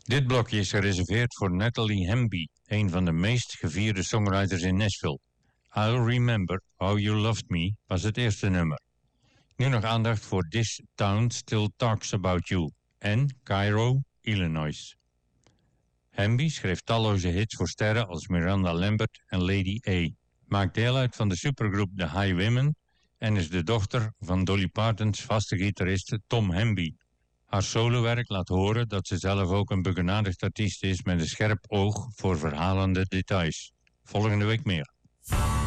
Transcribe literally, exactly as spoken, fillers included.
Dit blokje is gereserveerd voor Natalie Hemby, een van de meest gevierde songwriters in Nashville. I'll Remember How You Loved Me was het eerste nummer. Nu nog aandacht voor This Town Still Talks About You en Cairo, Illinois. Hemby schreef talloze hits voor sterren als Miranda Lambert en Lady A. Maakt deel uit van de supergroep The Highwomen en is de dochter van Dolly Parton's vaste gitarist Tom Hemby. Haar solowerk laat horen dat ze zelf ook een begenadigd artiest is met een scherp oog voor verhalende details. Volgende week meer.